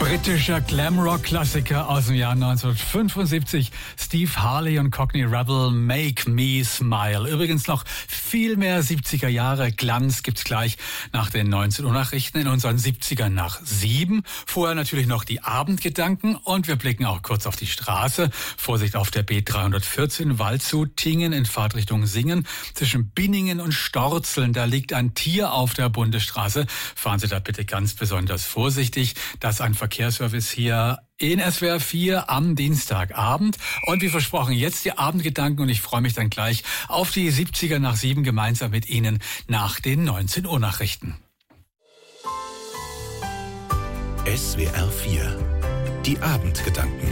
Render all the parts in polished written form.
Britischer Glamrock-Klassiker aus dem Jahr 1975. Steve Harley und Cockney Rebel, Make Me Smile. Übrigens noch viel mehr 70er Jahre Glanz gibt's gleich nach den 19 Uhr Nachrichten in unseren 70ern nach 7. Vorher natürlich noch die Abendgedanken und wir blicken auch kurz auf die Straße. Vorsicht auf der B314 Waldshut-Tingen in Fahrtrichtung Singen. Zwischen Binningen und Storzeln, da liegt ein Tier auf der Bundesstraße. Fahren Sie da bitte ganz besonders vorsichtig. Das ist ein Verkehrsservice hier in SWR 4 am Dienstagabend. Und wie versprochen, jetzt die Abendgedanken und ich freue mich dann gleich auf die 70er nach 7 gemeinsam mit Ihnen nach den 19 Uhr Nachrichten. SWR 4, die Abendgedanken.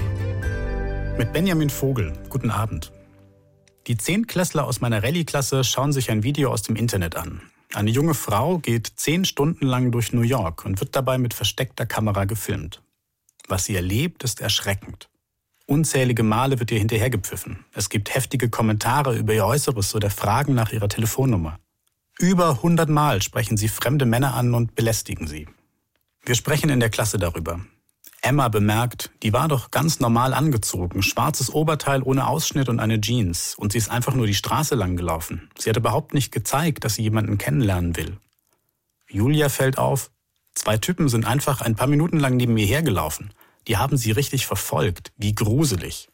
Mit Benjamin Vogel. Guten Abend. Die 10-Klässler aus meiner Rallye-Klasse schauen sich ein Video aus dem Internet an. Eine junge Frau geht 10 Stunden lang durch New York und wird dabei mit versteckter Kamera gefilmt. Was sie erlebt, ist erschreckend. Unzählige Male wird ihr hinterhergepfiffen. Es gibt heftige Kommentare über ihr Äußeres oder Fragen nach ihrer Telefonnummer. Über 100 Mal sprechen sie fremde Männer an und belästigen sie. Wir sprechen in der Klasse darüber. Emma bemerkt, die war doch ganz normal angezogen, schwarzes Oberteil ohne Ausschnitt und eine Jeans. Und sie ist einfach nur die Straße lang gelaufen. Sie hat überhaupt nicht gezeigt, dass sie jemanden kennenlernen will. Julia fällt auf, 2 Typen sind einfach ein paar Minuten lang neben mir hergelaufen. Die haben sie richtig verfolgt. Wie gruselig.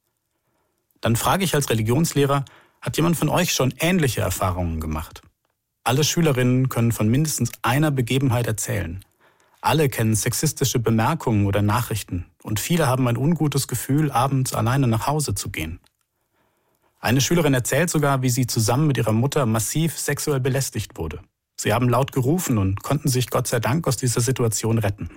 Dann frage ich als Religionslehrer, hat jemand von euch schon ähnliche Erfahrungen gemacht? Alle Schülerinnen können von mindestens einer Begebenheit erzählen. Alle kennen sexistische Bemerkungen oder Nachrichten und viele haben ein ungutes Gefühl, abends alleine nach Hause zu gehen. Eine Schülerin erzählt sogar, wie sie zusammen mit ihrer Mutter massiv sexuell belästigt wurde. Sie haben laut gerufen und konnten sich Gott sei Dank aus dieser Situation retten.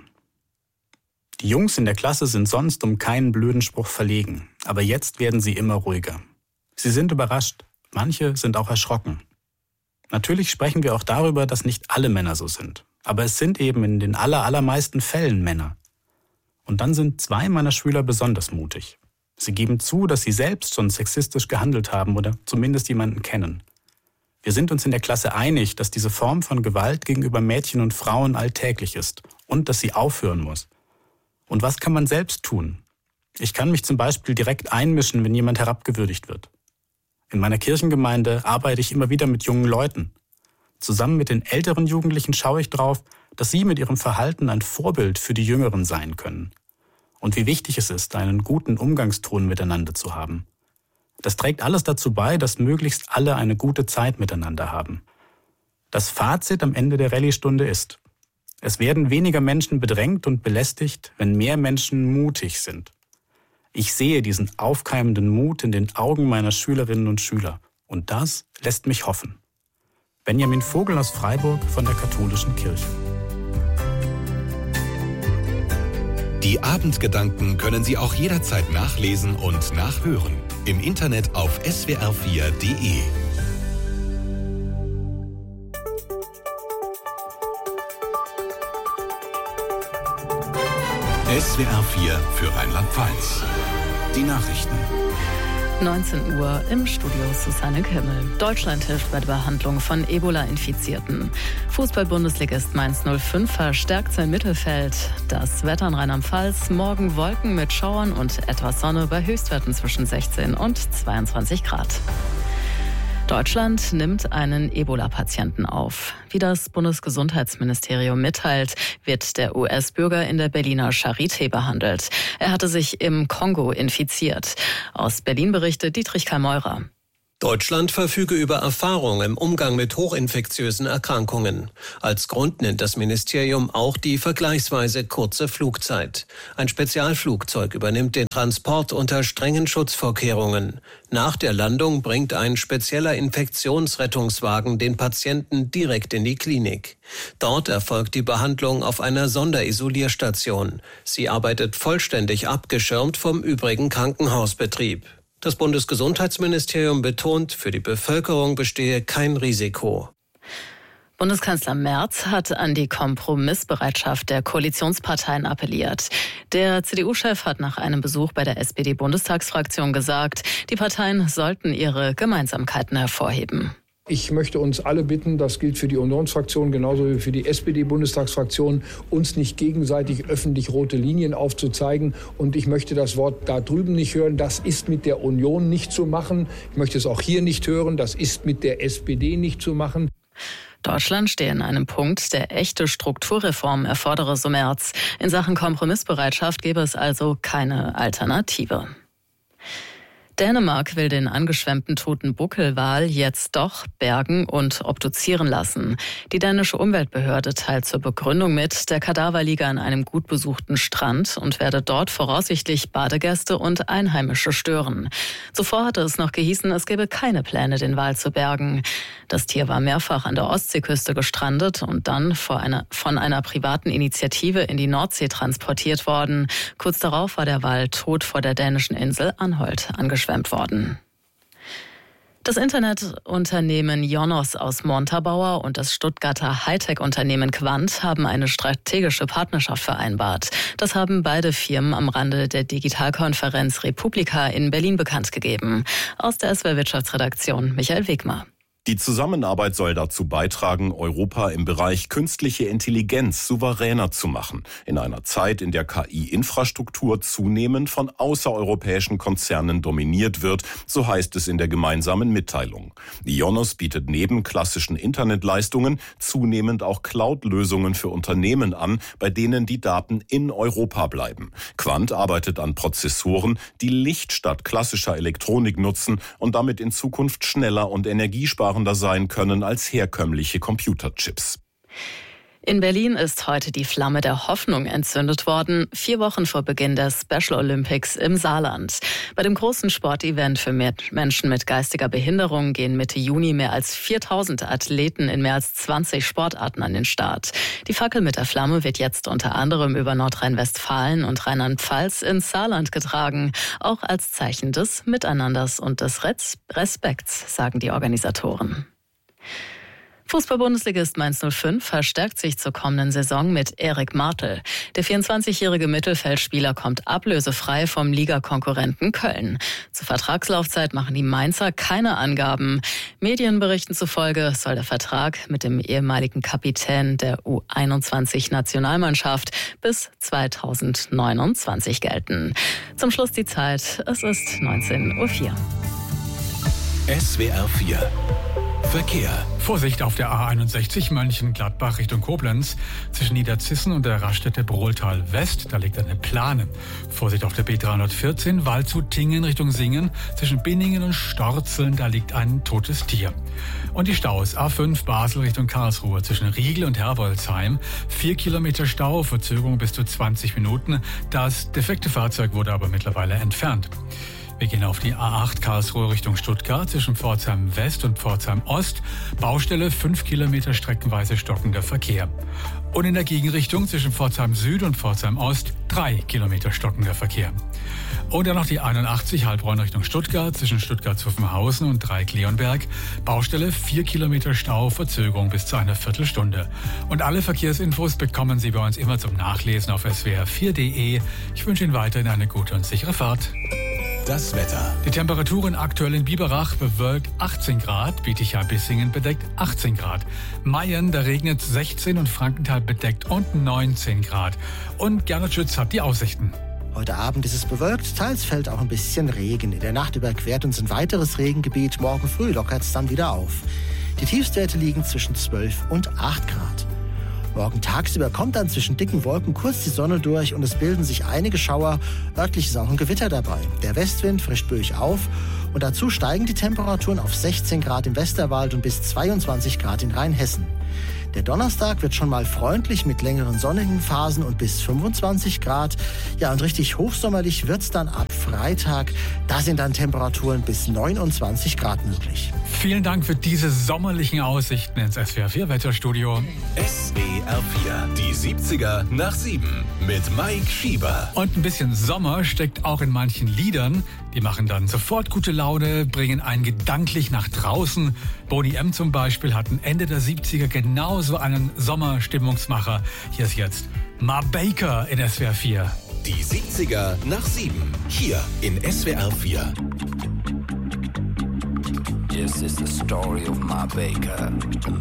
Die Jungs in der Klasse sind sonst um keinen blöden Spruch verlegen, aber jetzt werden sie immer ruhiger. Sie sind überrascht, manche sind auch erschrocken. Natürlich sprechen wir auch darüber, dass nicht alle Männer so sind. Aber es sind eben in den allermeisten Fällen Männer. Und dann sind 2 meiner Schüler besonders mutig. Sie geben zu, dass sie selbst schon sexistisch gehandelt haben oder zumindest jemanden kennen. Wir sind uns in der Klasse einig, dass diese Form von Gewalt gegenüber Mädchen und Frauen alltäglich ist und dass sie aufhören muss. Und was kann man selbst tun? Ich kann mich zum Beispiel direkt einmischen, wenn jemand herabgewürdigt wird. In meiner Kirchengemeinde arbeite ich immer wieder mit jungen Leuten. Zusammen mit den älteren Jugendlichen schaue ich darauf, dass sie mit ihrem Verhalten ein Vorbild für die Jüngeren sein können. Und wie wichtig es ist, einen guten Umgangston miteinander zu haben. Das trägt alles dazu bei, dass möglichst alle eine gute Zeit miteinander haben. Das Fazit am Ende der Rallye-Stunde ist: Es werden weniger Menschen bedrängt und belästigt, wenn mehr Menschen mutig sind. Ich sehe diesen aufkeimenden Mut in den Augen meiner Schülerinnen und Schüler. Und das lässt mich hoffen. Benjamin Vogel aus Freiburg von der Katholischen Kirche. Die Abendgedanken können Sie auch jederzeit nachlesen und nachhören. Im Internet auf swr4.de. SWR 4 für Rheinland-Pfalz. Die Nachrichten. 19 Uhr im Studio Susanne Kimmel. Deutschland hilft bei der Behandlung von Ebola-Infizierten. Fußball-Bundesligist Mainz 05 verstärkt sein Mittelfeld. Das Wetter in Rheinland-Pfalz: morgen Wolken mit Schauern und etwas Sonne bei Höchstwerten zwischen 16 und 22 Grad. Deutschland nimmt einen Ebola-Patienten auf. Wie das Bundesgesundheitsministerium mitteilt, wird der US-Bürger in der Berliner Charité behandelt. Er hatte sich im Kongo infiziert. Aus Berlin berichtet Dietrich Kalmeurer. Deutschland verfüge über Erfahrung im Umgang mit hochinfektiösen Erkrankungen. Als Grund nennt das Ministerium auch die vergleichsweise kurze Flugzeit. Ein Spezialflugzeug übernimmt den Transport unter strengen Schutzvorkehrungen. Nach der Landung bringt ein spezieller Infektionsrettungswagen den Patienten direkt in die Klinik. Dort erfolgt die Behandlung auf einer Sonderisolierstation. Sie arbeitet vollständig abgeschirmt vom übrigen Krankenhausbetrieb. Das Bundesgesundheitsministerium betont, für die Bevölkerung bestehe kein Risiko. Bundeskanzler Merz hat an die Kompromissbereitschaft der Koalitionsparteien appelliert. Der CDU-Chef hat nach einem Besuch bei der SPD-Bundestagsfraktion gesagt, die Parteien sollten ihre Gemeinsamkeiten hervorheben. Ich möchte uns alle bitten, das gilt für die Unionsfraktion genauso wie für die SPD-Bundestagsfraktion, uns nicht gegenseitig öffentlich rote Linien aufzuzeigen. Und ich möchte das Wort da drüben nicht hören, das ist mit der Union nicht zu machen. Ich möchte es auch hier nicht hören, das ist mit der SPD nicht zu machen. Deutschland stehe an einem Punkt, der echte Strukturreform erfordere, so Merz. In Sachen Kompromissbereitschaft gäbe es also keine Alternative. Dänemark will den angeschwemmten toten Buckelwal jetzt doch bergen und obduzieren lassen. Die dänische Umweltbehörde teilt zur Begründung mit, der Kadaver liege an einem gut besuchten Strand und werde dort voraussichtlich Badegäste und Einheimische stören. Zuvor hatte es noch gehießen, es gebe keine Pläne, den Wal zu bergen. Das Tier war mehrfach an der Ostseeküste gestrandet und dann von einer privaten Initiative in die Nordsee transportiert worden. Kurz darauf war der Wal tot vor der dänischen Insel Anholt angeschwemmt worden. Das Internetunternehmen Ionos aus Montabaur und das Stuttgarter Hightech-Unternehmen Quant haben eine strategische Partnerschaft vereinbart. Das haben beide Firmen am Rande der Digitalkonferenz Republika in Berlin bekannt gegeben. Aus der SWR Wirtschaftsredaktion Michael Wegmar. Die Zusammenarbeit soll dazu beitragen, Europa im Bereich künstliche Intelligenz souveräner zu machen. In einer Zeit, in der KI-Infrastruktur zunehmend von außereuropäischen Konzernen dominiert wird, so heißt es in der gemeinsamen Mitteilung. Ionos bietet neben klassischen Internetleistungen zunehmend auch Cloud-Lösungen für Unternehmen an, bei denen die Daten in Europa bleiben. Quant arbeitet an Prozessoren, die Licht statt klassischer Elektronik nutzen und damit in Zukunft schneller und energiesparender sein können als herkömmliche Computerchips. In Berlin ist heute die Flamme der Hoffnung entzündet worden, 4 Wochen vor Beginn der Special Olympics im Saarland. Bei dem großen Sportevent für Menschen mit geistiger Behinderung gehen Mitte Juni mehr als 4000 Athleten in mehr als 20 Sportarten an den Start. Die Fackel mit der Flamme wird jetzt unter anderem über Nordrhein-Westfalen und Rheinland-Pfalz ins Saarland getragen, auch als Zeichen des Miteinanders und des Respekts, sagen die Organisatoren. Fußball-Bundesligist Mainz 05 verstärkt sich zur kommenden Saison mit Erik Martel. Der 24-jährige Mittelfeldspieler kommt ablösefrei vom Ligakonkurrenten Köln. Zur Vertragslaufzeit machen die Mainzer keine Angaben. Medienberichten zufolge soll der Vertrag mit dem ehemaligen Kapitän der U21-Nationalmannschaft bis 2029 gelten. Zum Schluss die Zeit. Es ist 19:04 Uhr. SWR 4 Verkehr. Vorsicht auf der A61 Mönchengladbach Richtung Koblenz. Zwischen Niederzissen und der Raststätte Brohltal West, da liegt eine Plane. Vorsicht auf der B314 Waldshut-Tingen Richtung Singen. Zwischen Binningen und Storzeln, da liegt ein totes Tier. Und die Staus A5 Basel Richtung Karlsruhe. Zwischen Riegel und Herbolzheim 4 Kilometer Stau, Verzögerung bis zu 20 Minuten. Das defekte Fahrzeug wurde aber mittlerweile entfernt. Wir gehen auf die A8 Karlsruhe Richtung Stuttgart zwischen Pforzheim West und Pforzheim Ost. Baustelle 5 Kilometer streckenweise stockender Verkehr. Und in der Gegenrichtung zwischen Pforzheim Süd und Pforzheim Ost 3 Kilometer stockender Verkehr. Und dann noch die 81 Heilbronn Richtung Stuttgart zwischen Stuttgart-Zuffenhausen und Dreieck-Leonberg. Baustelle 4 Kilometer Stau, Verzögerung bis zu einer Viertelstunde. Und alle Verkehrsinfos bekommen Sie bei uns immer zum Nachlesen auf swr4.de. Ich wünsche Ihnen weiterhin eine gute und sichere Fahrt. Das Wetter. Die Temperaturen aktuell in Biberach bewölkt 18 Grad, Bietigheim-Bissingen bedeckt 18 Grad. Mayen, da regnet 16 und Frankenthal bedeckt und 19 Grad. Und Gernot Schütz hat die Aussichten. Heute Abend ist es bewölkt, teils fällt auch ein bisschen Regen. In der Nacht überquert uns ein weiteres Regengebiet, morgen früh lockert es dann wieder auf. Die Tiefstwerte liegen zwischen 12 und 8 Grad. Morgen tagsüber kommt dann zwischen dicken Wolken kurz die Sonne durch und es bilden sich einige Schauer. Örtlich ist auch ein Gewitter dabei. Der Westwind frischt böig auf und dazu steigen die Temperaturen auf 16 Grad im Westerwald und bis 22 Grad in Rheinhessen. Der Donnerstag wird schon mal freundlich mit längeren sonnigen Phasen und bis 25 Grad. Ja, und richtig hochsommerlich wird's dann ab Freitag. Da sind dann Temperaturen bis 29 Grad möglich. Vielen Dank für diese sommerlichen Aussichten ins SWR 4 Wetterstudio. SWR 4, die 70er nach 7 mit Mike Schieber. Und ein bisschen Sommer steckt auch in manchen Liedern. Die machen dann sofort gute Laune, bringen einen gedanklich nach draußen. Boney M. zum Beispiel hatten Ende der 70er genauso einen Sommerstimmungsmacher. Hier ist jetzt Ma Baker in SWR 4. Die 70er nach 7, hier in SWR 4. You This is the story of my baker, the